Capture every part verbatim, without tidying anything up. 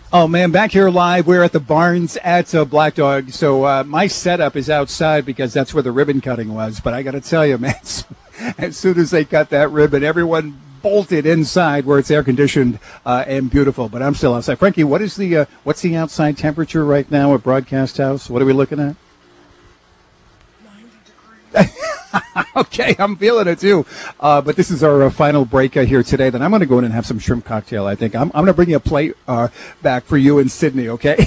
Oh, man, back here live. We're at the Barns at uh, Black Dog. So uh, my setup is outside because that's where the ribbon cutting was. But I got to tell you, man, as soon as they cut that ribbon, everyone bolted inside where it's air conditioned uh, and beautiful. But I'm still outside. Frankie, what is the uh, what's the outside temperature right now at Broadcast House? What are we looking at? ninety degrees. Okay, I'm feeling it too. Uh, but this is our uh, final break uh, here today. Then I'm going to go in and have some shrimp cocktail. I think I'm, I'm going to bring you a plate uh, back for you in Sydney. Okay.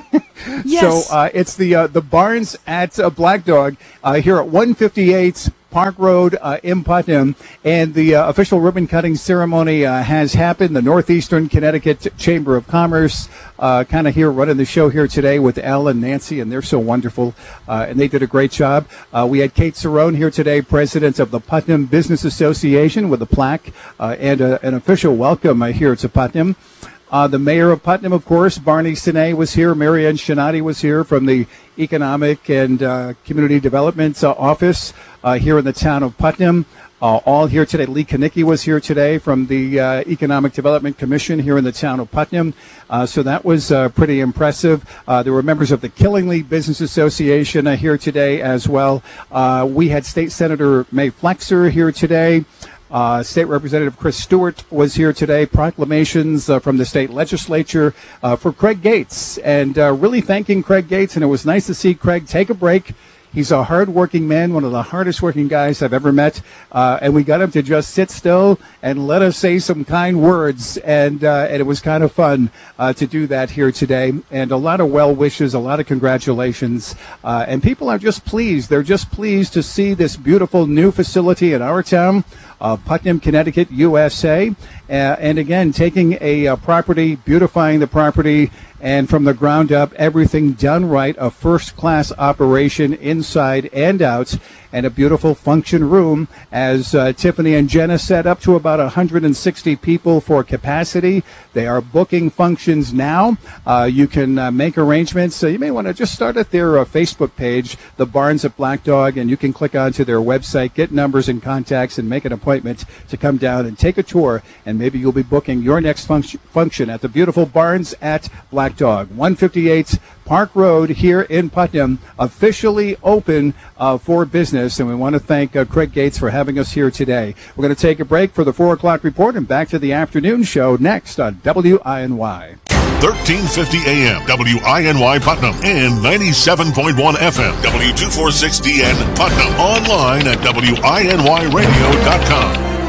Yes. So uh, it's the uh, the Barns at uh, Black Dog uh, here at one fifty-eight Park Road uh, in Putnam, and the uh, official ribbon cutting ceremony uh, has happened. The Northeastern Connecticut Chamber of Commerce uh, kind of here running the show here today with Al and Nancy, and they're so wonderful, uh, and they did a great job. Uh, we had Kate Cerrone here today, president of the Putnam Business Association, with a plaque uh, and a, an official welcome uh, here to Putnam. Uh, the mayor of Putnam, of course, Barney Sine was here. Marianne Shinati was here from the Economic and uh, Community Development uh, Office uh, here in the town of Putnam. Uh, all here today. Lee Kanicki was here today from the uh, Economic Development Commission here in the town of Putnam. Uh, so that was uh, pretty impressive. Uh, there were members of the Killingly Business Association uh, here today as well. Uh, we had State Senator May Flexer here today. Uh, State Representative Chris Stewart was here today. Proclamations uh, from the state legislature uh, for Craig Gates, and uh, really thanking Craig Gates. And it was nice to see Craig take a break. He's a hard-working man, one of the hardest-working guys I've ever met, uh, and we got him to just sit still and let us say some kind words, and uh, and it was kind of fun uh, to do that here today, and a lot of well wishes, a lot of congratulations, uh, and people are just pleased. They're just pleased to see this beautiful new facility in our town, uh, Putnam, Connecticut, U S A, uh, and again, taking a uh, property, beautifying the property, and from the ground up, everything done right, a first-class operation inside and out, and a beautiful function room, as uh, Tiffany and Jenna said, up to about one hundred sixty people for capacity. They are booking functions now. Uh, you can uh, make arrangements. So you may want to just start at their uh, Facebook page, the Barns at Black Dog, and you can click onto their website, get numbers and contacts, and make an appointment to come down and take a tour, and maybe you'll be booking your next func- function at the beautiful Barns at Black Dog, one fifty-eight Park Road here in Putnam, officially open uh, for business. And we want to thank uh, Craig Gates for having us here today. We're going to take a break for the four o'clock report and back to the afternoon show next on W I N Y. thirteen fifty A M, W I N Y Putnam, and ninety-seven point one F M, W two forty-six D N Putnam. Online at W I N Y radio dot com.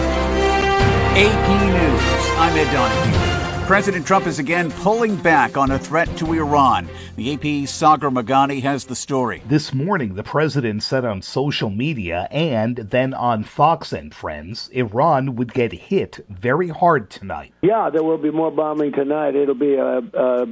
A P News, I'm Ed Donahue. President Trump is again pulling back on a threat to Iran. The A P's Sagar Meghani has the story. This morning, the president said on social media and then on Fox and Friends, Iran would get hit very hard tonight. Yeah, there will be more bombing tonight. It'll be a, a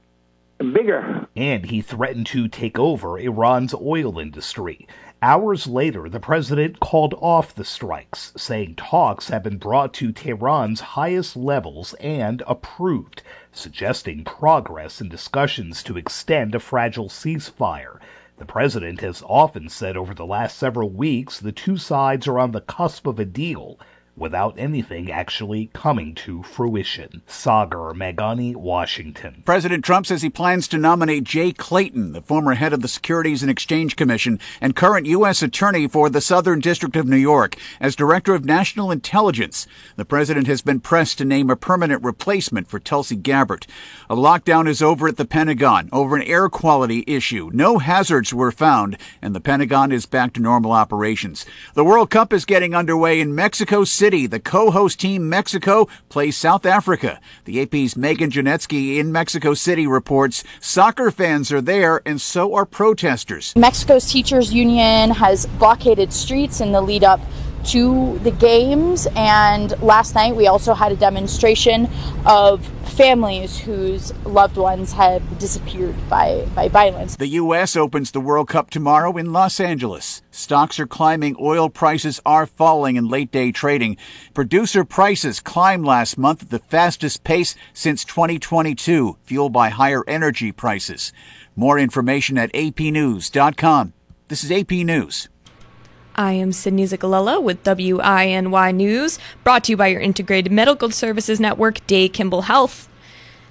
bigger. And he threatened to take over Iran's oil industry. Hours later, the president called off the strikes, saying talks have been brought to Tehran's highest levels and approved, suggesting progress in discussions to extend a fragile ceasefire. The president has often said over the last several weeks the two sides are on the cusp of a deal, without anything actually coming to fruition. Sagar Meghani, Washington. President Trump says he plans to nominate Jay Clayton, the former head of the Securities and Exchange Commission and current U S attorney for the Southern District of New York, as Director of National Intelligence. The president has been pressed to name a permanent replacement for Tulsi Gabbard. A lockdown is over at the Pentagon over an air quality issue. No hazards were found, and the Pentagon is back to normal operations. The World Cup is getting underway in Mexico City. The co-host team Mexico plays South Africa. The A P's Megan Janetsky in Mexico City reports soccer fans are there and so are protesters. Mexico's teachers union has blockaded streets in the lead up to the games, and last night we also had a demonstration of families whose loved ones have disappeared by, by violence. The U S opens the World Cup tomorrow in Los Angeles. Stocks are climbing, oil prices are falling in late-day trading. Producer prices climbed last month at the fastest pace since twenty twenty-two, fueled by higher energy prices. More information at A P news dot com. This is A P News. I am Sydney Zicalella with W I N Y News, brought to you by your Integrated Medical Services Network, Day Kimball Health.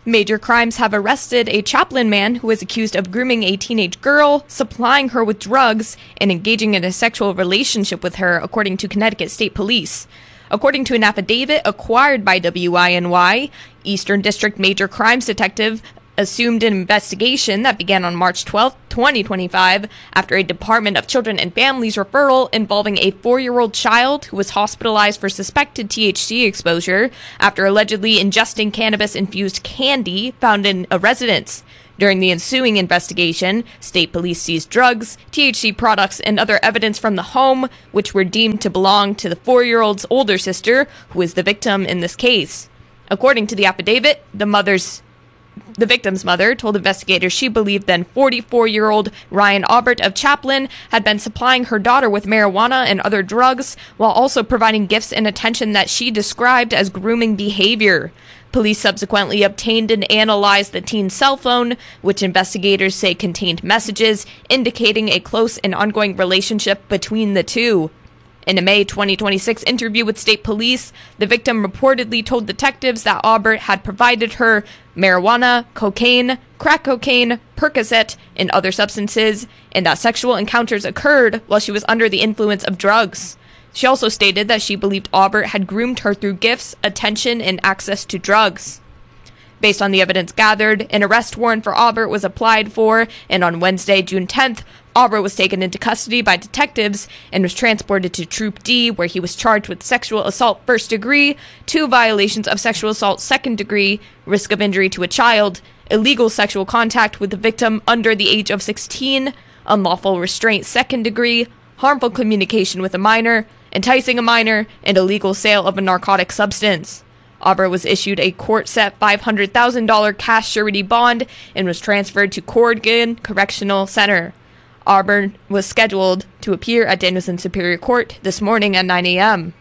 Major Crimes have arrested a Chaplin man who was accused of grooming a teenage girl, supplying her with drugs, and engaging in a sexual relationship with her, according to Connecticut State Police. According to an affidavit acquired by W I N Y, Eastern District Major Crimes Detective assumed an investigation that began on March twelfth, twenty twenty-five, after a Department of Children and Families referral involving a four-year-old child who was hospitalized for suspected T H C exposure after allegedly ingesting cannabis-infused candy found in a residence. During the ensuing investigation, state police seized drugs, T H C products, and other evidence from the home, which were deemed to belong to the four-year-old's older sister, who is the victim in this case. According to the affidavit, the mother's The victim's mother told investigators she believed then forty-four-year-old Ryan Aubert of Chaplin had been supplying her daughter with marijuana and other drugs, while also providing gifts and attention that she described as grooming behavior. Police subsequently obtained and analyzed the teen's cell phone, which investigators say contained messages indicating a close and ongoing relationship between the two. In a May twenty twenty-six interview with state police, the victim reportedly told detectives that Aubert had provided her marijuana, cocaine, crack cocaine, Percocet, and other substances, and that sexual encounters occurred while she was under the influence of drugs. She also stated that she believed Aubert had groomed her through gifts, attention, and access to drugs. Based on the evidence gathered, an arrest warrant for Aubert was applied for, and on Wednesday, June tenth, Aubert was taken into custody by detectives and was transported to Troop D, where he was charged with sexual assault first degree, two violations of sexual assault second degree, risk of injury to a child, illegal sexual contact with the victim under the age of sixteen, unlawful restraint second degree, harmful communication with a minor, enticing a minor, and illegal sale of a narcotic substance. Aubert was issued a court-set five hundred thousand dollars cash surety bond and was transferred to Corrigan Correctional Center. Aubert was scheduled to appear at Danielson Superior Court this morning at nine a.m.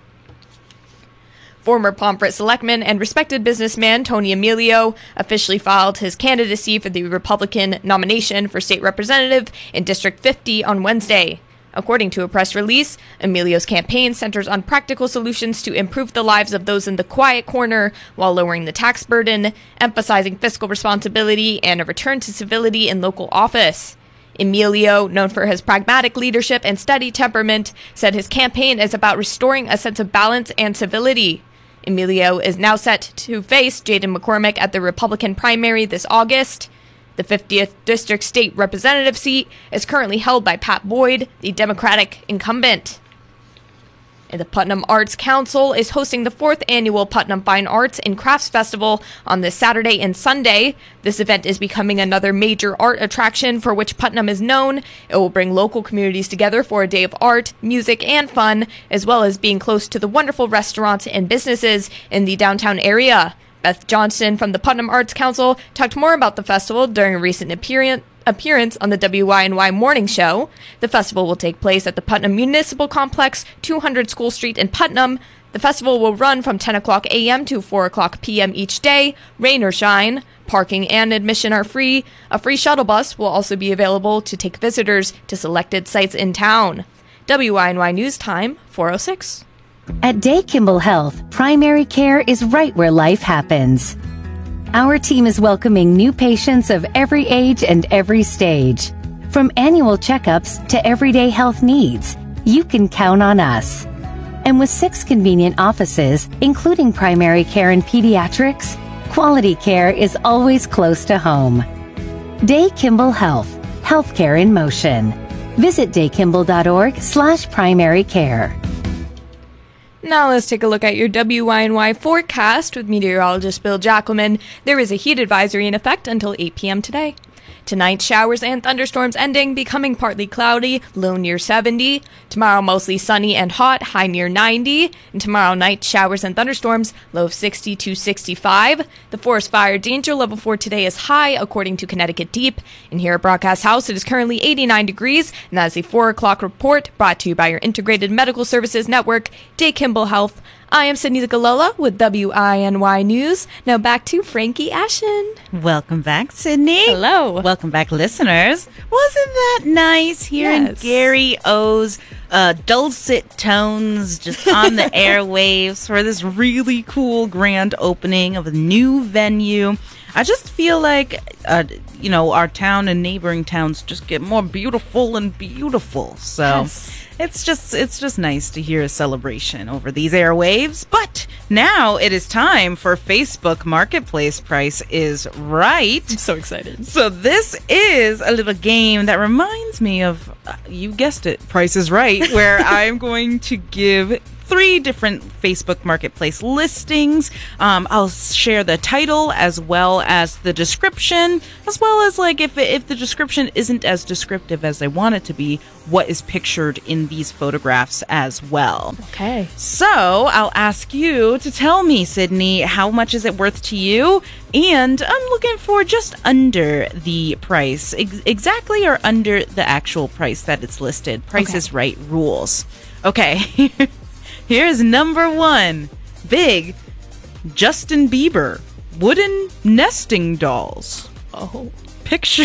Former Pomfret selectman and respected businessman Tony Emilio officially filed his candidacy for the Republican nomination for state representative in District fifty on Wednesday. According to a press release, Emilio's campaign centers on practical solutions to improve the lives of those in the quiet corner while lowering the tax burden, emphasizing fiscal responsibility, and a return to civility in local office. Emilio, known for his pragmatic leadership and steady temperament, said his campaign is about restoring a sense of balance and civility. Emilio is now set to face Jaden McCormick at the Republican primary this August. The fiftieth District State Representative seat is currently held by Pat Boyd, the Democratic incumbent. And the Putnam Arts Council is hosting the fourth annual Putnam Fine Arts and Crafts Festival on this Saturday and Sunday. This event is becoming another major art attraction for which Putnam is known. It will bring local communities together for a day of art, music, and fun, as well as being close to the wonderful restaurants and businesses in the downtown area. Beth Johnson from the Putnam Arts Council talked more about the festival during a recent appearance appearance on the W I N Y Morning Show. The festival will take place at the Putnam Municipal Complex, two hundred School Street in Putnam. The festival will run from ten o'clock a.m. to four o'clock p.m. each day, rain or shine. Parking and admission are free. A free shuttle bus will also be available to take visitors to selected sites in town. W I N Y News Time, four oh six. At Day Kimball Health, primary care is right where life happens. Our team is welcoming new patients of every age and every stage. From annual checkups to everyday health needs, you can count on us. And with six convenient offices, including primary care and pediatrics, quality care is always close to home. Day Kimball Health, healthcare in motion. Visit daykimball.org slash primary care. Now let's take a look at your W I N Y forecast with meteorologist Bill Jackelman. There is a heat advisory in effect until eight p.m. today. Tonight, showers and thunderstorms ending, becoming partly cloudy, low near seventy. Tomorrow, mostly sunny and hot, high near ninety. And tomorrow night, showers and thunderstorms, low of sixty to sixty-five. The forest fire danger level for today is high, according to Connecticut Deep. And here at Broadcast House, it is currently eighty-nine degrees, and that is a four o'clock report brought to you by your Integrated Medical Services Network, Day Kimball Health. I am Sydney Galola with W I N Y News. Now back to Frankie Ashen. Welcome back, Sydney. Hello. Welcome back, listeners. Wasn't that nice hearing Yes. Gary O's uh, dulcet tones just on the airwaves for this really cool grand opening of a new venue? I just feel like, uh, you know, our town and neighboring towns just get more beautiful and beautiful. So Yes. it's just it's just nice to hear a celebration over these airwaves. But now it is time for Facebook Marketplace Price is Right. I'm so excited. So this is a little game that reminds me of, uh, you guessed it, Price is Right, where I'm going to give three different Facebook Marketplace listings. Um, I'll share the title as well as the description, as well as like if if the description isn't as descriptive as I want it to be, what is pictured in these photographs as well. Okay. So I'll ask you to tell me, Sydney, how much is it worth to you? And I'm looking for just under the price, ex- exactly or under the actual price that it's listed. Price Okay. is Right rules. Okay. Here's number one. Big Justin Bieber wooden nesting dolls. Oh. Picture.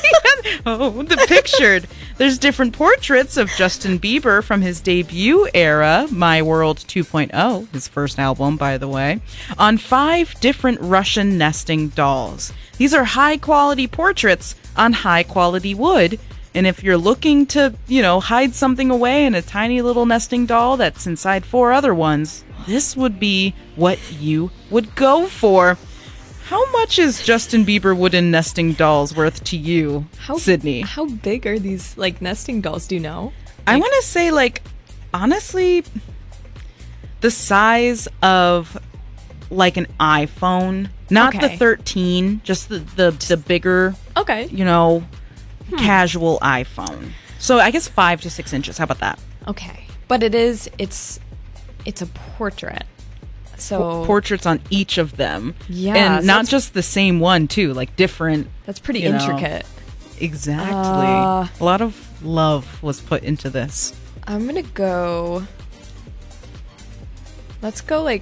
oh, the pictured. There's different portraits of Justin Bieber from his debut era, My World two point oh, his first album, by the way, on five different Russian nesting dolls. These are high-quality portraits on high-quality wood. And if you're looking to, you know, hide something away in a tiny little nesting doll that's inside four other ones, this would be what you would go for. How much is Justin Bieber wooden nesting dolls worth to you, How, Sydney? How big are these, like, nesting dolls? Do you know? I want to say, like, honestly, the size of, like, an iPhone. Not Okay. the thirteen, just the, the, the bigger, Okay. you know, casual iPhone. So I guess five to six inches. How about that? Okay. But it is, it's, it's a portrait. So Portraits on each of them. Yeah, And so not it's- just the same one, too. Like different. that's pretty you know. intricate. Exactly. Uh, A lot of love was put into this. I'm gonna go. Let's go like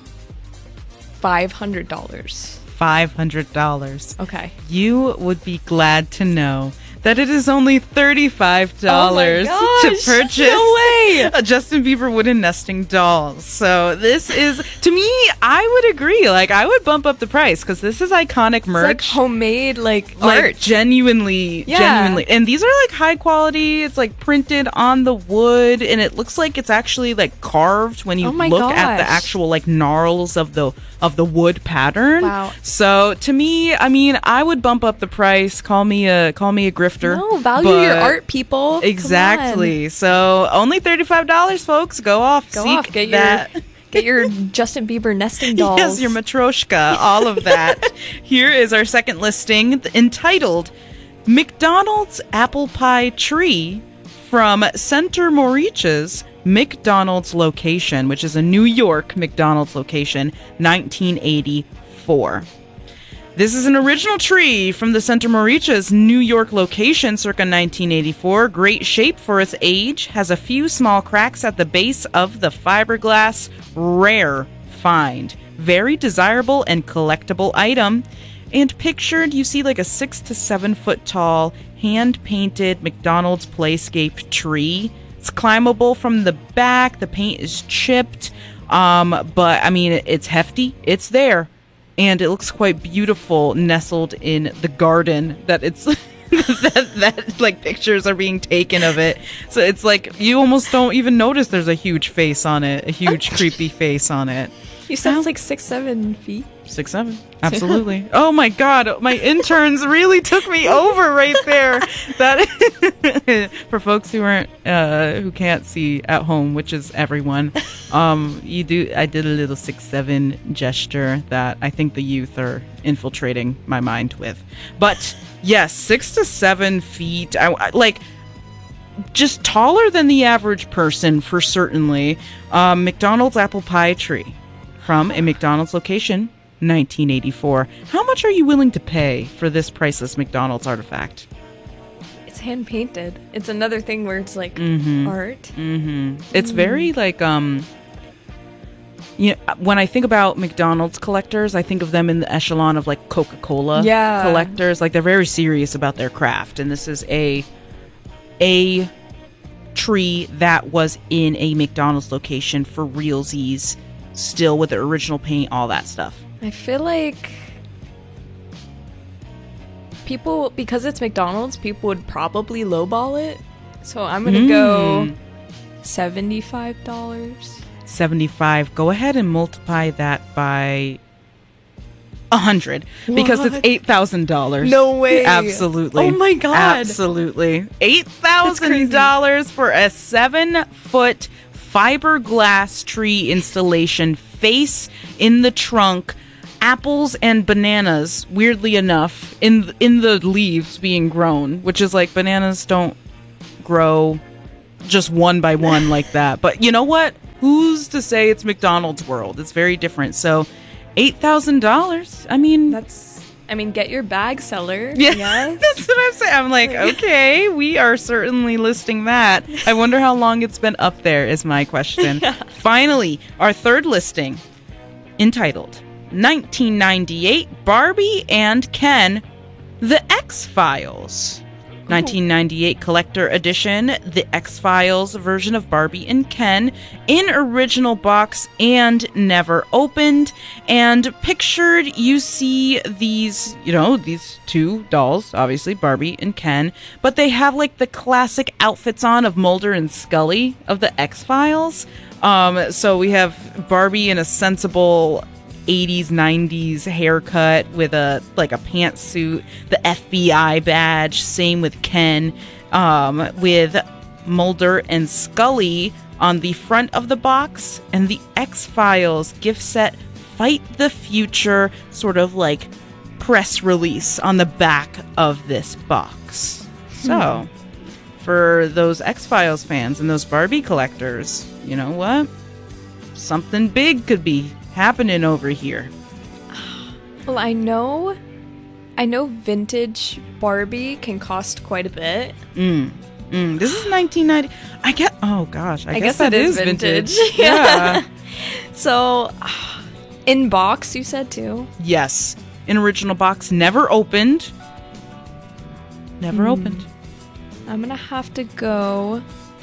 five hundred dollars. five hundred dollars. Okay. You would be glad to know that it is only thirty-five dollars Oh my to gosh, purchase no way. a Justin Bieber wooden nesting doll. So this is, to me, I would agree. Like, I would bump up the price because this is iconic merch. It's like homemade, like, Like art. genuinely, Yeah. genuinely. And these are like high quality. It's like printed on the wood and it looks like it's actually like carved when you Oh my look at the gosh. actual like gnarls of the of the wood pattern. Wow. So to me, I mean, I would bump up the price. Call me a call me a grifter. No, value your but- art, people. Come Exactly. So only thirty-five dollars, folks. Go off. on. Go Seek off. Get that. your get your Justin Bieber nesting dolls. Yes, your Matryoshka, all of that. Here is our second listing entitled McDonald's Apple Pie Tree from Center Moriches McDonald's location, which is a New York McDonald's location, nineteen eighty-four. This is an original tree from the Center Moriches New York location circa nineteen eighty-four. Great shape for its age. Has a few small cracks at the base of the fiberglass. Rare find. Very desirable and collectible item. And pictured, you see like a six to seven foot tall, hand-painted McDonald's Playscape tree. It's climbable from the back. The paint is chipped. Um, but, I mean, it's hefty. It's there. And it looks quite beautiful nestled in the garden that it's that, that like pictures are being taken of it. So it's like you almost don't even notice there's a huge face on it, a huge creepy face on it. You said it's like six, seven feet. Six, seven. Absolutely. Oh my God. My interns really took me over right there. That for folks who aren't, uh, who can't see at home, which is everyone, um, you do, I did a little six, seven gesture that I think the youth are infiltrating my mind with. But yes, six to seven feet. I, I like, just taller than the average person for certainly. Um, McDonald's apple pie tree from a McDonald's location, nineteen eighty-four. How much are you willing to pay for this priceless McDonald's artifact? It's hand painted. It's another thing where it's like Mhm. art. Mm-hmm. It's very like um you know, when I think about McDonald's collectors, I think of them in the echelon of like Coca-Cola Yeah. collectors. Like they're very serious about their craft, and this is a a tree that was in a McDonald's location for realsies, still with the original paint, all that stuff. I feel like people, because it's McDonald's, people would probably lowball it. So I'm gonna Mm. go seventy-five dollars. seventy-five. Go ahead and multiply that by a hundred, because it's What? eight thousand dollars. No way. Absolutely. Oh my God. Absolutely. Eight thousand dollars for a seven foot fiberglass tree installation, face in the trunk, apples and bananas, weirdly enough, in in the leaves being grown, which is like, bananas don't grow just one by one like that. But you know what? Who's to say it's McDonald's world? It's very different. So eight thousand dollars. I mean, That's, I mean, get your bag, seller. yeah, Yes. that's what I'm saying. I'm like, okay, we are certainly listing that. I wonder how long it's been up there is my question. Finally, our third listing, entitled nineteen ninety-eight Barbie and Ken, The X-Files. nineteen ninety-eight Collector Edition, The X-Files version of Barbie and Ken, in original box and never opened. And pictured, you see these, you know, these two dolls, obviously Barbie and Ken, but they have like the classic outfits on of Mulder and Scully of the X-Files. Um, so we have Barbie in a sensible eighties, nineties haircut with a like a pantsuit, the F B I badge. Same with Ken, um, with Mulder and Scully on the front of the box, and the X-Files gift set Fight the Future sort of like press release on the back of this box. So, for those X-Files fans and those Barbie collectors, you know what? Something big could be happening over here. Well, I know, I know vintage Barbie can cost quite a bit. Mm. Mm. This is nineteen ninety. I get. Oh gosh, I, I guess, guess that it is is vintage. vintage. Yeah. So, in box, you said too? Yes. In original box, never opened. Never Hmm. opened. I'm gonna have to go.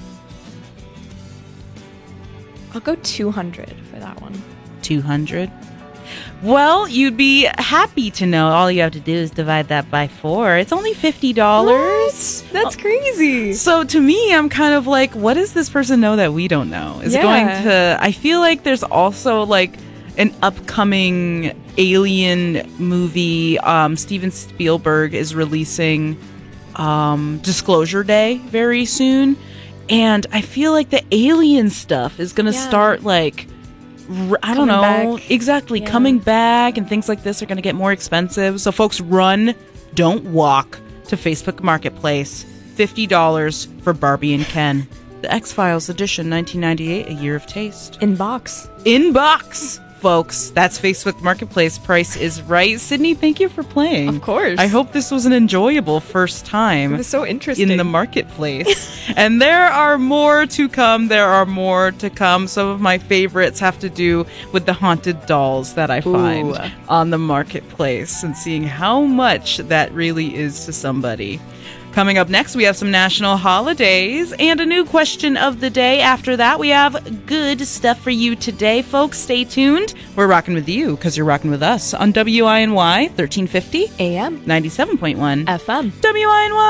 I'll go two hundred for that one. two hundred. Well, you'd be happy to know all you have to do is divide that by four. It's only fifty dollars. That's crazy. So to me, I'm kind of like, what does this person know that we don't know? Is it Yeah. going to... I feel like there's also like an upcoming Alien movie. Um, Steven Spielberg is releasing um, Disclosure Day very soon. And I feel like the Alien stuff is going to Yeah. start like... r- I don't Coming know. back. Exactly. Yeah. Coming back and things like this are going to get more expensive. So folks, run, don't walk to Facebook Marketplace. fifty dollars for Barbie and Ken. The X-Files edition, nineteen ninety-eight, A Year of Taste. In box. In box, folks. That's Facebook Marketplace. Price is right. Sydney, thank you for playing. Of course. I hope this was an enjoyable first time It was so interesting. in the marketplace. And there are more to come. There are more to come. Some of my favorites have to do with the haunted dolls that I find Ooh. on the marketplace and seeing how much that really is to somebody. Coming up next, we have some national holidays and a new question of the day. After that, we have good stuff for you today, folks. Stay tuned. We're rocking with you because you're rocking with us on W I N Y thirteen fifty A M ninety-seven point one F M. W I N Y.